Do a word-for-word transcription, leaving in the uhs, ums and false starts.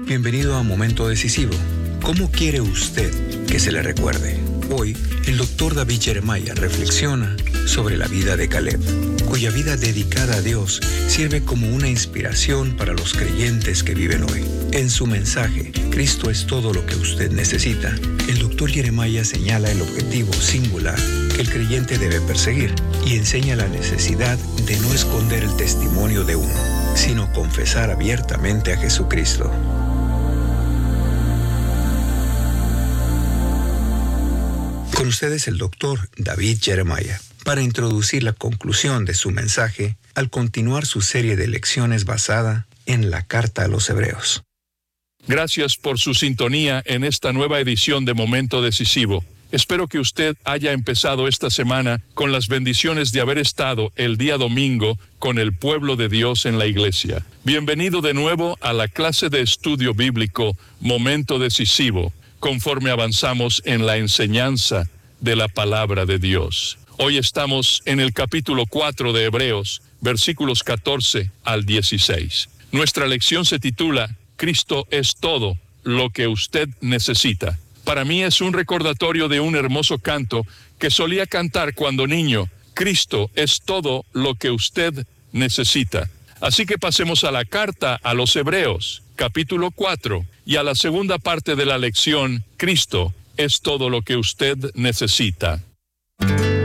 Bienvenido a Momento Decisivo. ¿Cómo quiere usted que se le recuerde? Hoy, el doctor David Jeremiah reflexiona sobre la vida de Caleb, cuya vida dedicada a Dios sirve como una inspiración para los creyentes que viven hoy. En su mensaje, Cristo es todo lo que usted necesita, el doctor Jeremiah señala el objetivo singular que el creyente debe perseguir y enseña la necesidad de no esconder el testimonio de uno, sino confesar abiertamente a Jesucristo. Con ustedes el doctor David Jeremiah, para introducir la conclusión de su mensaje al continuar su serie de lecciones basada en la Carta a los Hebreos. Gracias por su sintonía en esta nueva edición de Momento Decisivo. Espero que usted haya empezado esta semana con las bendiciones de haber estado el día domingo con el pueblo de Dios en la iglesia. Bienvenido de nuevo a la clase de estudio bíblico Momento Decisivo, conforme avanzamos en la enseñanza de la palabra de Dios. Hoy estamos en el capítulo cuatro de Hebreos, versículos catorce al dieciséis. Nuestra lección se titula Cristo es todo lo que usted necesita. Para mí es un recordatorio de un hermoso canto que solía cantar cuando niño. Cristo es todo lo que usted necesita. Así que pasemos a la carta a los Hebreos, capítulo cuatro, y a la segunda parte de la lección, Cristo es todo lo que usted necesita.